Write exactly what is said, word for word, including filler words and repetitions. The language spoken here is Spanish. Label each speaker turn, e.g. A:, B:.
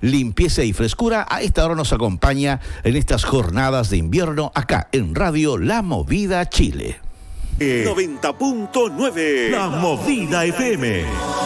A: limpieza y frescura, a esta hora nos acompaña en estas jornadas de invierno acá en Radio La Movida Chile.
B: noventa punto nueve La Movida F M.